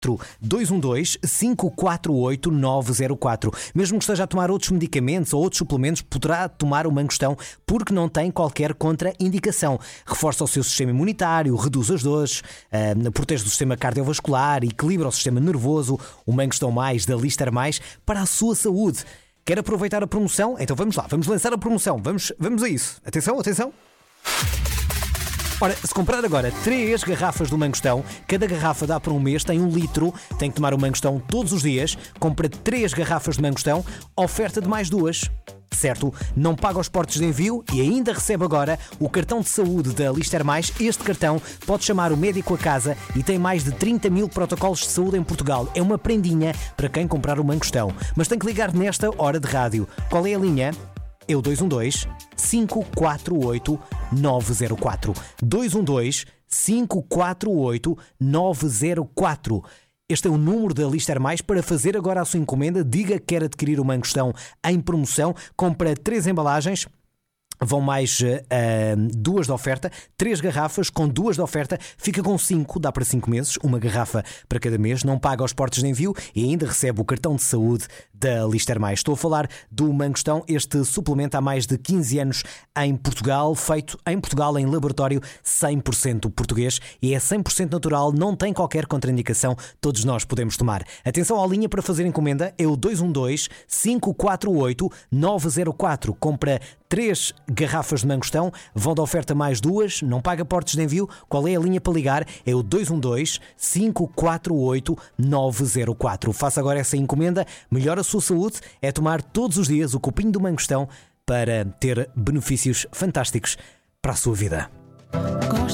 212-548-904. Mesmo que esteja a tomar outros medicamentos ou outros suplementos, poderá tomar o Mangostão porque não tem qualquer contraindicação. Reforça o seu sistema imunitário, reduz as dores, protege do sistema cardiovascular, equilibra o sistema nervoso. O Mangostão Mais da Lister Mais para a sua saúde. Quer aproveitar a promoção? Então vamos lá, vamos lançar a promoção. Vamos a isso. Atenção, atenção. Ora, se comprar agora 3 garrafas do Mangostão, cada garrafa dá para um mês, tem 1 litro, tem que tomar o Mangostão todos os dias, compra 3 garrafas de Mangostão, oferta de mais 2. Certo? Não paga os portos de envio e ainda recebe agora o cartão de saúde da Lister Mais. Este cartão pode chamar o médico a casa e tem mais de 30 mil protocolos de saúde em Portugal. É uma prendinha para quem comprar o Mangostão. Mas tem que ligar nesta hora de rádio. Qual é a linha? É o 212-548-904. 212-548-904. Este é o número da Lister Mais para fazer agora a sua encomenda. Diga que quer adquirir o Mangostão em promoção. Compra 3 embalagens. Vão mais 2 de oferta, 3 garrafas com 2 de oferta, fica com 5, dá para 5 meses, uma garrafa para cada mês, não paga os portos de envio e ainda recebe o cartão de saúde da Lister Mais. Estou a falar do Mangostão, este suplemento há mais de 15 anos em Portugal, feito em Portugal em laboratório 100% português e é 100% natural, não tem qualquer contraindicação, todos nós podemos tomar. Atenção à linha para fazer encomenda, é o 212-548-904, compra 3 garrafas de Mangostão, vão da oferta mais 2, não paga portos de envio. Qual é a linha para ligar? É o 212-548-904. Faça agora essa encomenda, melhora a sua saúde, é tomar todos os dias o copinho do Mangostão para ter benefícios fantásticos para a sua vida.